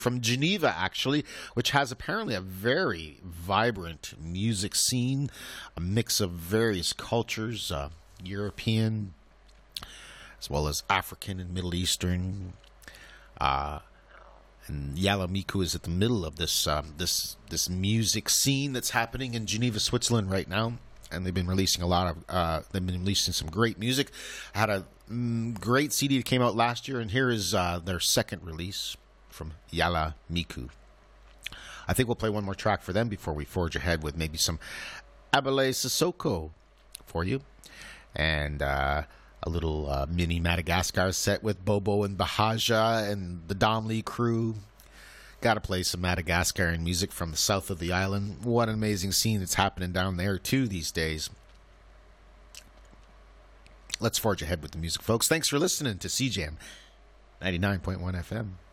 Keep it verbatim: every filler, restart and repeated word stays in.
from Geneva, actually, which has apparently a very vibrant music scene, a mix of various cultures, uh, European as well as African and Middle Eastern. Uh, and Yala Miku is at the middle of this um, this this music scene that's happening in Geneva, Switzerland right now. And they've been releasing a lot of, uh, they've been releasing some great music. Had a mm, great C D that came out last year, and here is uh, their second release from Yala Miku. I think we'll play one more track for them before we forge ahead with maybe some Abele Sissoko for you. And uh, a little uh, mini Madagascar set with Bobo and Bahaja and the Domley crew. Got to play some Madagascaran music from the south of the island. What an amazing scene that's happening down there, too, these days. Let's forge ahead with the music, folks. Thanks for listening to C J A M ninety-nine point one F M.